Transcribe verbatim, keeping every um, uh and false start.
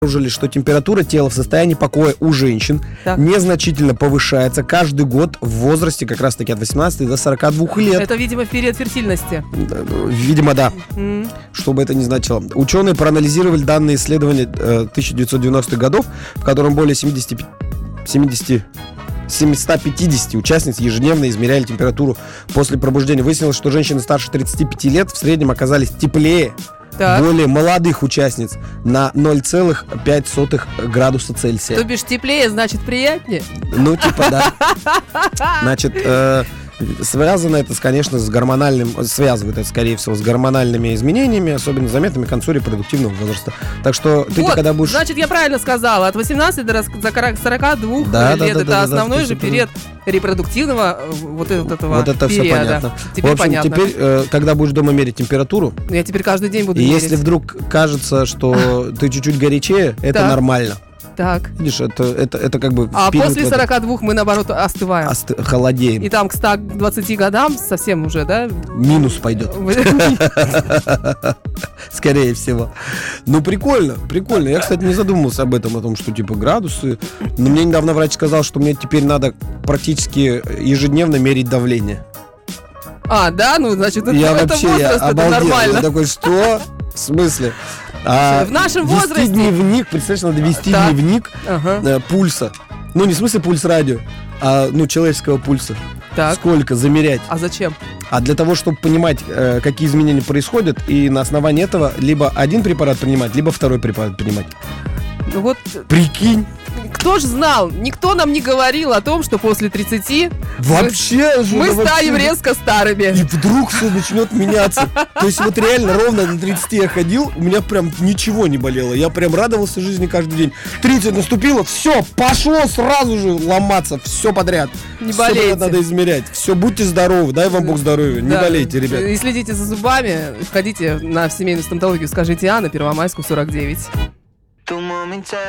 обнаружили, что температура тела в состоянии покоя у женщин Так. незначительно повышается каждый год в возрасте как раз-таки от восемнадцати до сорока двух лет. Это, видимо, в период фертильности. Видимо, да. М. Что бы это ни значило. Ученые проанализировали данные исследования э, тысяча девятьсот девяностых годов, в котором более семидесяти семисот пятидесяти участниц ежедневно измеряли температуру после пробуждения. Выяснилось, что женщины старше тридцати пяти лет в среднем оказались теплее Так. более молодых участниц на ноль целых пять сотых градуса Цельсия. То бишь теплее, значит приятнее. Ну, типа, да. Значит, э, связано это, конечно, с гормональным... Связывает это, скорее всего, с гормональными изменениями, особенно заметными к концу репродуктивного возраста. Так что ты Вот, когда будешь... значит, я правильно сказала. От восемнадцати до сорока двух Да, лет. да, да, это да, да, основной да, же да. период репродуктивного э, вот это- этого Вот это все периода. понятно. Теперь В общем, понятно. теперь, э, когда будешь дома мерить температуру, Я теперь каждый день буду и мерить. если вдруг кажется, что ты чуть-чуть горячее, это Так. нормально. Так. Видишь, это, это, это как бы... А вперед после в это сорока двух мы, наоборот, остываем. ост- холодеем. И там к ста двадцати годам совсем уже, да? Минус пойдет. Скорее всего. Ну, прикольно, прикольно. Я, кстати, не задумывался об этом, о том, что, типа, градусы. Но мне недавно врач сказал, что мне теперь надо практически ежедневно мерить давление. А, да? Ну, значит, это, Я это вообще я возраст, это обалдел. нормально. Я такой, что? В смысле? А, В нашем вести возрасте- дневник, представляешь, надо вести Так. дневник Ага. э, пульса. Ну, не в смысле пульс радио, а, ну, человеческого пульса. Так. Сколько замерять. А зачем? А для того, чтобы понимать, э, какие изменения происходят, и на основании этого либо один препарат принимать, либо второй препарат принимать. Ну вот, Прикинь. кто ж знал? Никто нам не говорил о том, что после тридцати Вообще же, мы да станем вообще. резко старыми. И вдруг все начнет меняться. То есть вот реально ровно до тридцати я ходил, у меня прям ничего не болело. Я прям радовался жизни каждый день. тридцать наступило, все, пошло сразу же ломаться, все подряд. Не Всё болейте. подряд надо измерять. Все, будьте здоровы, дай вам Бог здоровья. Не Да. болейте, ребят. И следите за зубами, входите на семейную стоматологию, скажите А на Первомайскую сорок девять.